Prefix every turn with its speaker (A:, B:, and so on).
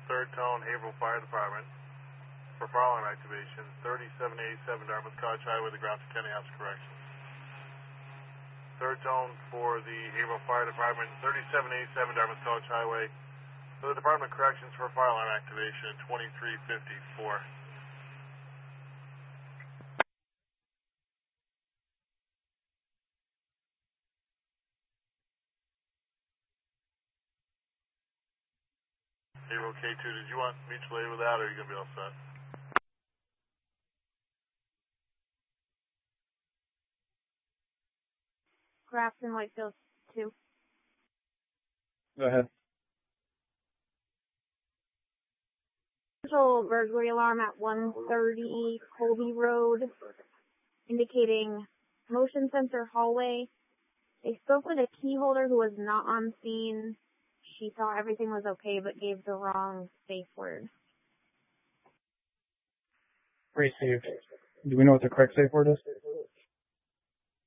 A: Third Tone, Haverhill Fire Department, for fire alarm activation, 3787 Dartmouth College Highway, the ground to Kenny House correction. Third Tone for the Haverhill Fire Department, 3787 Dartmouth College Highway, for the Department of Corrections for fire alarm activation, 2354. Haverhill K2, did you want mutual aid with that, or are you going to be all set?
B: Grafton, Whitefield 2.
C: Go ahead.
B: Potential burglary alarm at 130 Colby Road, indicating motion sensor hallway. They spoke with a key holder who was not on scene. She thought everything was okay, but gave the wrong safe word.
C: Received. Do we know what the correct safe word is?